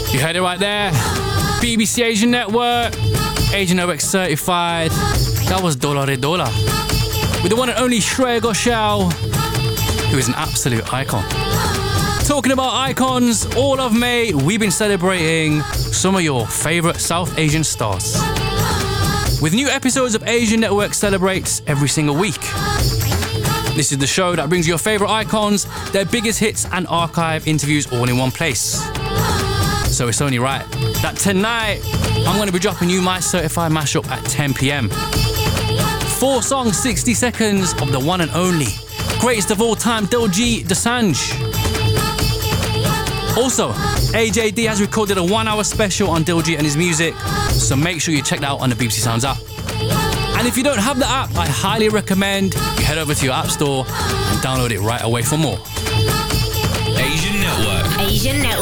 You heard it right there. BBC Asian Network, Asian Network certified. That was Dollar Dollar with the one and only Shreya Ghoshal, who is an absolute icon. Talking about icons, all of May, we've been celebrating some of your favorite South Asian stars, with new episodes of Asian Network Celebrates every single week. This is the show that brings your favorite icons, their biggest hits and archive interviews all in one place. So it's only right that tonight I'm going to be dropping you my certified mashup at 10 p.m. 4 songs, 60 seconds of the one and only greatest of all time, Diljit Dosanjh. Also, AJD has recorded a 1-hour special on Diljit and his music, so make sure you check that out on the BBC Sounds app. And if you don't have the app, I highly recommend you head over to your app store and download it right away for more. Asian Network.